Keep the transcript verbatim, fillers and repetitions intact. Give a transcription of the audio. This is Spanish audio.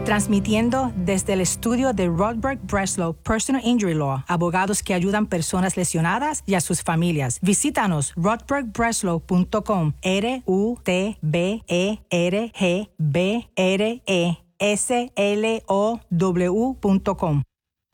Transmitiendo desde el estudio de Rodberg Breslow Personal Injury Law, abogados que ayudan personas lesionadas y a sus familias. Visítanos rodberg breslow punto com, R U T B E R G B R E S L O W punto com.